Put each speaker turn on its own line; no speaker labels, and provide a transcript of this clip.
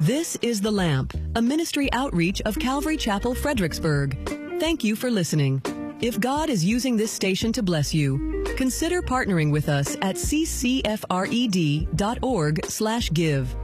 This is The Lamp, a ministry outreach of Calvary Chapel, Fredericksburg. Thank you for listening. If God is using this station to bless you, consider partnering with us at ccfred.org/give.